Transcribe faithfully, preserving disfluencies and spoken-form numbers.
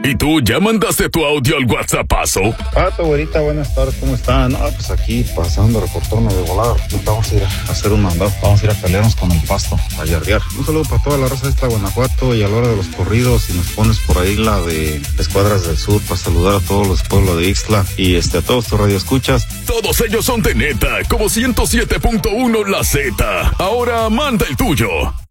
¿Y tú ya mandaste tu audio al WhatsAppazo? Pato, güerita, buenas tardes, ¿cómo están? No, pues aquí pasando, reportando de volada. Vamos a ir a hacer un mandado, vamos a ir a pelearnos con el pasto, a yardear. Un saludo para toda la raza de esta Guanajuato y a la hora de los corridos, si nos pones por ahí la de Escuadras del Sur, para saludar a todos los pueblos de Ixtla y este a todos tus radioescuchas. Todos ellos son de neta, como ciento siete punto uno La Z. Ahora manda el tuyo.